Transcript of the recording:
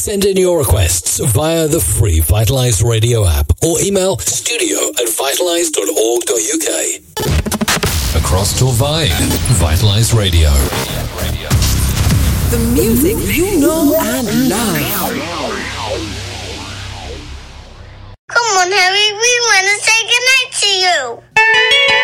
Send in your requests via the free Vitalize Radio app or email studio@vitalize.org.uk. Across Torvine, Vitalize Radio. The music you know and love. Come on, Harry, we want to say goodnight to you.